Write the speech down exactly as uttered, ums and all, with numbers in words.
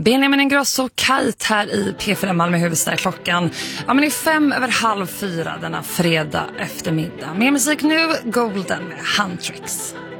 Benjamin Ingrosso, Kite här i P fyra Malmö huvudstad. Klockan ja, men är fem över halv fyra denna fredag eftermiddag. Med musik nu, Golden med Huntrix.